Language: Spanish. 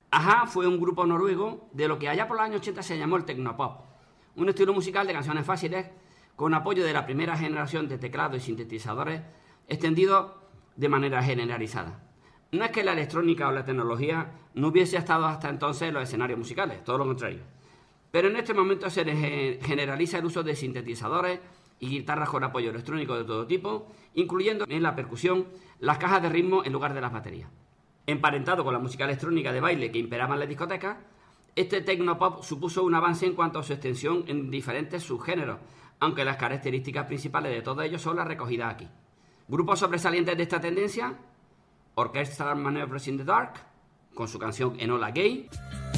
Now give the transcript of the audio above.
A-ha fue un grupo noruego de lo que allá por los años 80 se llamó el tecnopop, un estilo musical de canciones fáciles con apoyo de la primera generación de teclados y sintetizadores extendidos de manera generalizada. No es que la electrónica o la tecnología no hubiese estado hasta entonces en los escenarios musicales, todo lo contrario. Pero en este momento se generaliza el uso de sintetizadores y guitarras con apoyo electrónico de todo tipo, incluyendo en la percusión las cajas de ritmo en lugar de las baterías. Emparentado con la música electrónica de baile que imperaba en las discotecas, este tecnopop supuso un avance en cuanto a su extensión en diferentes subgéneros, aunque las características principales de todos ellos son las recogidas aquí. Grupos sobresalientes de esta tendencia: Orchestral Maneuvers in the Dark, con su canción Enola Gay.